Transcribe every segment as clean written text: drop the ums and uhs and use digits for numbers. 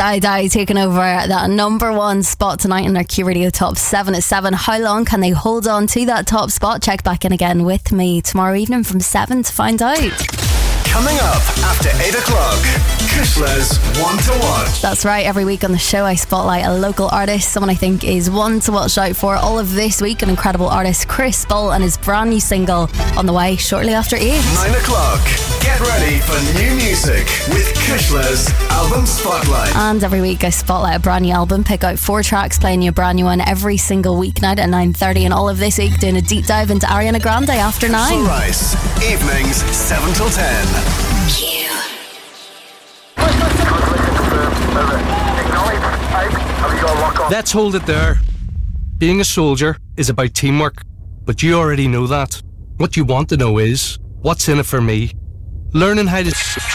Die Die taking over that number one spot tonight in our Q Radio Top 7 at 7. How long can they hold on to that top spot? Check back in again with me tomorrow evening from 7 to find out. Coming up after 8 o'clock, Kishler's One to Watch. That's right, every week on the show I spotlight a local artist, someone I think is one to watch out for. All of this week, an incredible artist, Chris Bull, and his brand new single on the way shortly after 8. 9 o'clock, get ready for new music with Kishler's Album Spotlight. And every week I spotlight a brand new album, pick out 4 tracks, playing you a brand new one every single weeknight at 9:30. And all of this week doing a deep dive into Ariana Grande after 9. Full Rice, evenings 7 till 10. Let's hold it there. Being a soldier is about teamwork, but you already know that. What you want to know is, what's in it for me? Learning how to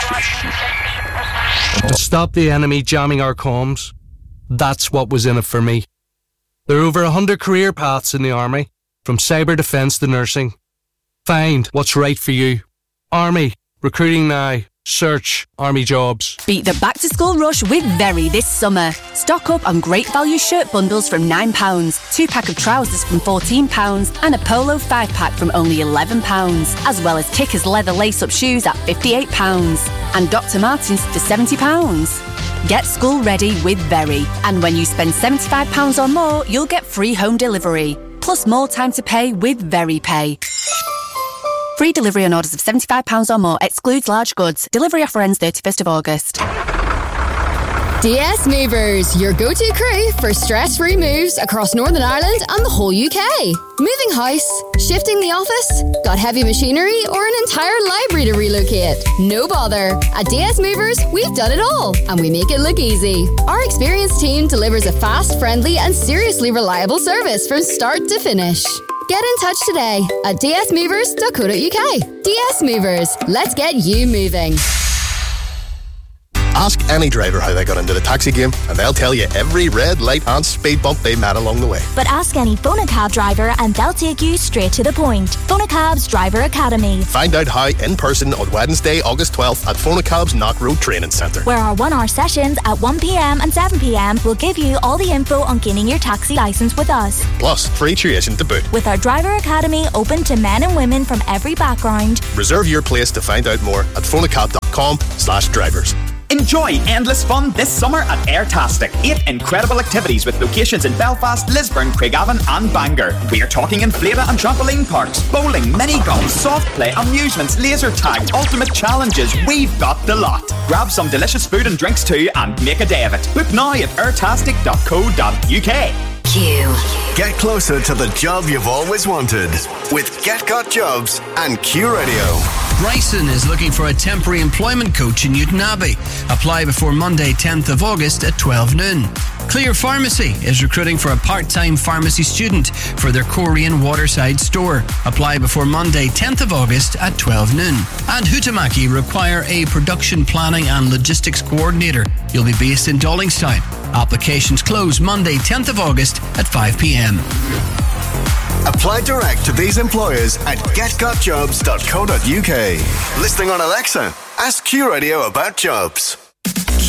stop the enemy jamming our comms. That's what was in it for me. There are over 100 career paths in the Army, from cyber defence to nursing. Find what's right for you. Army, recruiting now. Search Army Jobs. Beat the back-to-school rush with Very this summer. Stock up on great value shirt bundles from £9, 2-pack of trousers from £14 and a polo 5-pack from only £11, as well as Kickers leather lace-up shoes at £58 and Dr. Martens for £70. Get school ready with Very, and when you spend £75 or more, you'll get free home delivery, plus more time to pay with Very Pay. Free delivery on orders of £75 or more, excludes large goods. Delivery offer ends 31st of August. DS Movers, your go-to crew for stress-free moves across Northern Ireland and the whole UK. Moving house, shifting the office, got heavy machinery or an entire library to relocate? No bother. At DS Movers, we've done it all and we make it look easy. Our experienced team delivers a fast, friendly and seriously reliable service from start to finish. Get in touch today at dsmovers.co.uk. DS Movers, let's get you moving. Ask any driver how they got into the taxi game and they'll tell you every red light and speed bump they've met along the way. But ask any Phonacab driver and they'll take you straight to the point. Phonacab's Driver Academy. Find out how in person on Wednesday, August 12th at Phonacab's Knock Road Training Centre, where our 1-hour sessions at 1pm and 7pm will give you all the info on gaining your taxi licence with us. Plus free tuition to boot. With our Driver Academy open to men and women from every background. Reserve your place to find out more at phonacab.com/drivers. Enjoy endless fun this summer at Airtastic. 8 incredible activities with locations in Belfast, Lisburn, Craigavon and Bangor. We are talking inflatable and trampoline parks, bowling, mini golf, soft play, amusements, laser tag, ultimate challenges. We've got the lot. Grab some delicious food and drinks too and make a day of it. Book now at airtastic.co.uk. Q. Get closer to the job you've always wanted with Get Got Jobs and Q Radio. Bryson is looking for a temporary employment coach in Newton Abbey. Apply before Monday 10th of August at 12 noon. Clear Pharmacy is recruiting for a part-time pharmacy student for their Korean Waterside store. Apply before Monday 10th of August at 12 noon. And Huhtamaki require a production planning and logistics coordinator. You'll be based in Dollingstown. Applications close Monday 10th of August at 5pm. Apply direct to these employers at getgotjobs.co.uk. Listening on Alexa, ask Q Radio about jobs.